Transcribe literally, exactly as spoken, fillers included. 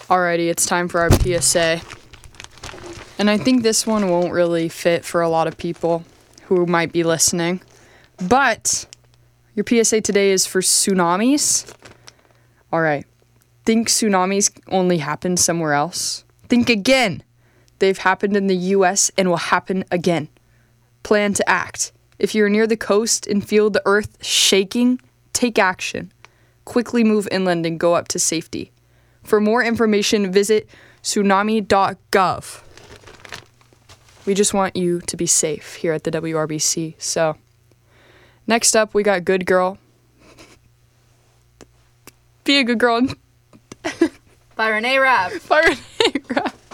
Alrighty, it's time for our P S A. And I think this one won't really fit for a lot of people who might be listening. But your P S A today is for tsunamis. Alright. Think tsunamis only happen somewhere else? Think again. They've happened in the U S and will happen again. Plan to act. If you're near the coast and feel the earth shaking, take action. Quickly move inland and go up to safety. For more information, visit tsunami dot gov. We just want you to be safe here at the W R B C. So, next up, we got Good Girl. Be a good girl. By Renee Rapp. By Renee.